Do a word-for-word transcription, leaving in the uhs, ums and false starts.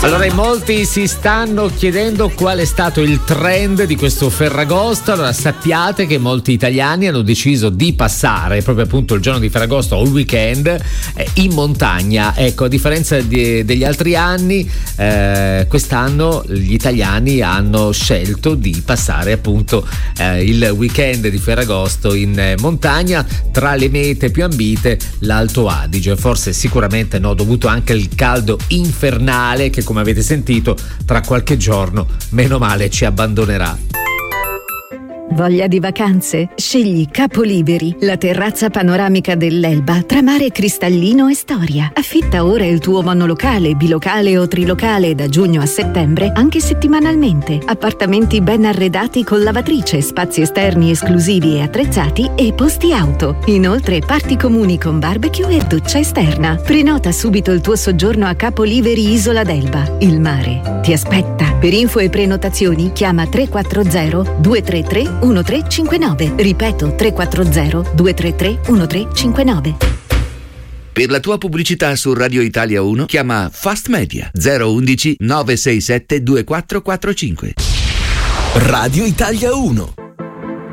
Allora, in molti si stanno chiedendo qual è stato il trend di questo Ferragosto. Allora, sappiate che molti italiani hanno deciso di passare proprio appunto il giorno di Ferragosto o il weekend eh, in montagna. Ecco, a differenza di, degli altri anni, eh, quest'anno gli italiani hanno scelto di passare appunto eh, il weekend di Ferragosto in eh, montagna. Tra le mete più ambite l'Alto Adige, forse sicuramente no, dovuto anche al caldo infernale che, come avete sentito, tra qualche giorno, meno male, ci abbandonerà. Voglia di vacanze? Scegli Capoliberi, la terrazza panoramica dell'Elba tra mare cristallino e storia. Affitta ora il tuo monolocale, bilocale o trilocale da giugno a settembre, anche settimanalmente. Appartamenti ben arredati con lavatrice, spazi esterni esclusivi e attrezzati e posti auto. Inoltre parti comuni con barbecue e doccia esterna. Prenota subito il tuo soggiorno a Capoliberi Isola d'Elba. Il mare ti aspetta. Per info e prenotazioni chiama tre quattro zero due tre tre uno tre cinque nove. Ripeto, tre quattro zero due tre tre uno tre cinque nove. Per la tua pubblicità su Radio Italia uno chiama Fast Media zero uno uno nove sei sette due quattro quattro cinque. Radio Italia uno.